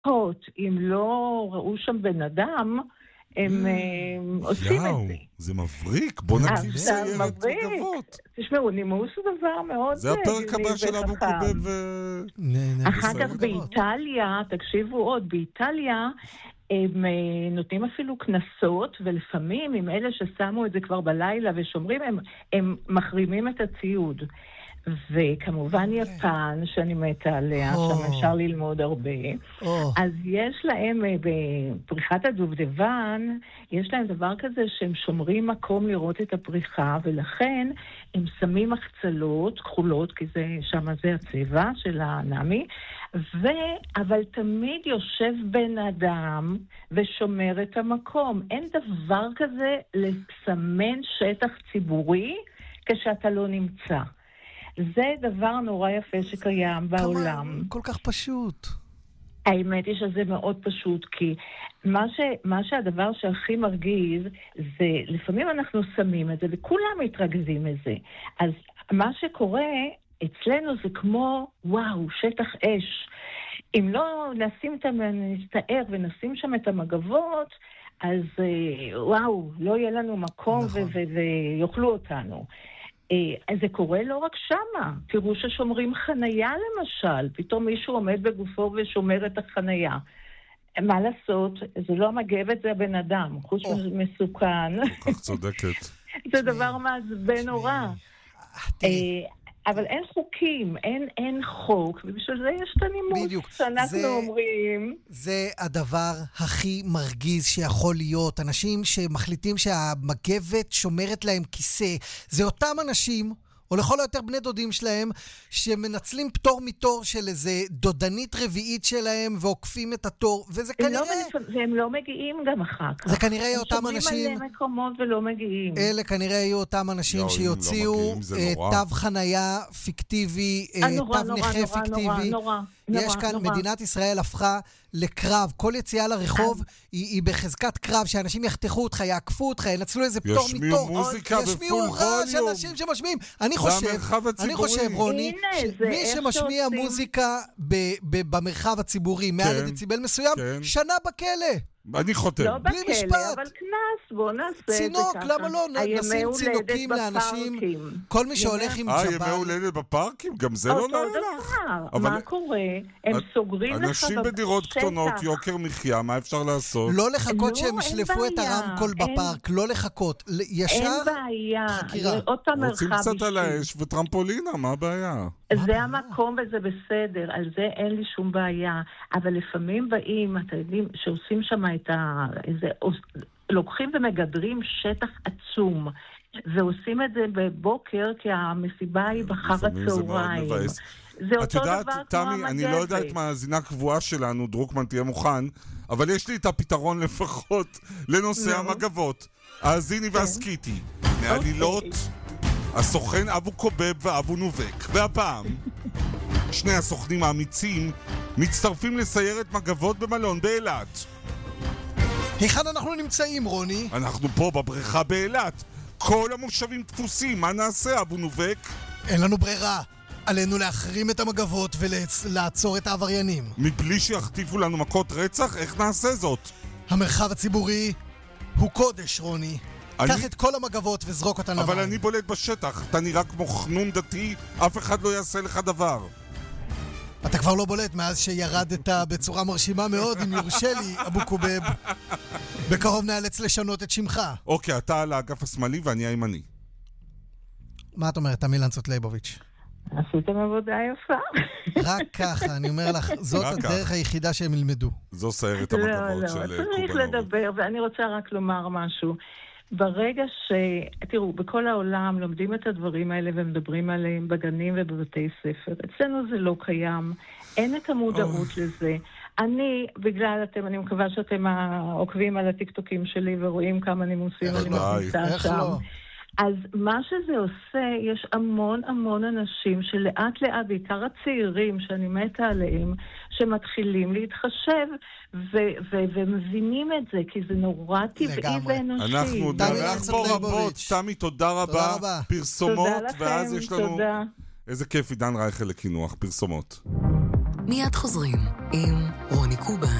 אם לא ראו שם בן אדם, הם עושים את זה. זה מבריק, בוא נקים סיירת מגבות. תשמעו, נימוס הוא דבר מאוד זה הפרק הבא של אבו קובב אחר כך באיטליה, תקשיבו עוד, באיטליה הם נותנים אפילו כנסות, ולפעמים עם אלה ששמו את זה כבר בלילה ושומרים, הם מחרימים את הציוד. וכמובן יפן, שאני מתה עליה, שם אפשר ללמוד הרבה. אז יש להם, בפריחת הדובדבן, יש להם דבר כזה שהם שומרים מקום לראות את הפריחה, ולכן הם שמים מחצלות כחולות, כי שם זה הצבע של הנמי, אבל תמיד יושב בן אדם ושומר את המקום. אין דבר כזה לסמן שטח ציבורי כשאתה לא נמצא. זה דבר נורא יפה שקיים בעולם. כל כך פשוט. האמת היא שזה מאוד פשוט, כי מה שהדבר שהכי מרגיז, זה לפעמים אנחנו שמים את זה, וכולם מתרגזים את זה. אז מה שקורה אצלנו זה כמו, וואו, שטח אש. אם לא נסתער ונשים שם את המגבות, אז וואו, לא יהיה לנו מקום ויוכלו אותנו. אז זה קורה לא רק שמה. תראו ששומרים חנייה למשל. פתאום מישהו עומד בגופו ושומר את החנייה. מה לעשות? זה לא המגבת, זה הבן אדם. חוץ מסוכן. כל כך צודקת. זה דבר מעצבן נורא. אבל אין חוקים, אין חוק, ובשביל זה יש את הנימוס שאנחנו אומרים. זה הדבר הכי מרגיז שיכול להיות. אנשים שמחליטים שהמגבת שומרת להם כיסא, זה אותם אנשים, או לכל היותר בני דודים שלהם, שמנצלים פטור מתור של איזה דודנית רביעית שלהם, ועוקפים את התור, וזה כנראה... והם לא מגיעים גם אחר כך. זה כנראה יהיו אותם אנשים... הם שומרים מלא מקומות ולא מגיעים. אלה כנראה יהיו אותם אנשים שיוציאו תו חנייה פיקטיבי, תו נכה פיקטיבי. יש כאן, מדינת ישראל הפכה לקרב. כל יציאה לרחוב היא בחזקת קרב, שאנשים יחתכו אותך, יעקפו אותך, ינצלו איזה פטור מתור. ישמיעו מוזיקה בפול ווליום. אנשים שמשמיעים. אני חושב, רוני, מי שמשמיע מוזיקה במרחב הציבורי מעל דציבל מסוים, שנה בכלא. אני חותם. לא בכלא, אבל כנס, בוא נעשה את זה ככה. צינוק, למה לא? נשים צינוקים לאנשים. כל מי שהולך עם ג'בל. ימי הולדת בפארקים? גם זה לא נראה לך. אותו דבר. מה קורה? הם סוגרים לך אנשים בדירות קטנות, יוקר מחיה, מה אפשר לעשות? לא לחכות שהם ישלפו את הרמקול בפארק, לא לחכות. ישר חקירה. רוצים קצת על האש וטרמפולינה, מה הבעיה? זה המקום וזה בסדר, על זה אין לי שום בעיה. אבל לפעמים באים, אתה יודעים, שעושים שם לוקחים ומגדרים שטח עצום, ועושים את זה בבוקר, כי המסיבה היא בחר הצהריים. זה אותו דבר כמו המגבת. תמי, אני לא יודעת מה הזינה קבועה שלנו, דרוקמן תהיה מוכן, אבל יש לי את הפתרון לפחות לנושא המגבות. האזיני והסקיטי, מעלילות הסוכן אבו קובב ואבו נובק. והפעם, שני הסוכנים האמיצים מצטרפים לסיירת מגבות במלון באילת. היכן אנחנו נמצאים, רוני? אנחנו פה בבריכה באילת. כל המושבים דפוסים, מה נעשה, אבו נובק? אין לנו ברירה. עלינו להחרים את המגבות ולעצור את העבריינים. מבלי שיחטיפו לנו מכות רצח, איך נעשה זאת? המרחב הציבורי הוא קודש, רוני. קח את כל המגבות וזרוק אותן למים. אבל אני בולט בשטח. אתה נראה כמו חנון דתי, אף אחד לא יעשה לך דבר. אתה כבר לא בולט מאז שירדת בצורה מרשימה מאוד, אם יורשה לי, אבו קובב. בקרוב נאלץ לשנות את שמך. אוקיי, אתה על האגף השמאלי ואני הימני. מה את אומרת, תמי לנצות לייבוביץ'? עשיתם עבודה יפה. רק ככה, אני אומר לך, זאת הדרך היחידה שהם ילמדו. זו סיירת המגבות של קובנוב. צריך לדבר, ואני רוצה רק לומר משהו. ברגע תראו, בכל העולם לומדים את הדברים האלה ומדברים עליהם בגנים ובבתי ספר. אצלנו זה לא קיים. אין את המודעות לזה. אני מקווה שאתם עוקבים על הטיקטוקים שלי ורואים כמה נימוסים אני מכניסה שם. אז מה שזה עושה, יש המון המון אנשים שלאט לאט, בעיקר הצעירים שאני מתה עליהם, שמתחילים להתחשב ומבינים את זה, כי זה נורא טבעי ואנושי. אנחנו נערך פה רבות. תמי, תודה רבה. פרסומות, ואז יש לנו... איזה כיף עידן רייכל לקינוח, פרסומות. מיד חוזרים עם רוני קובן.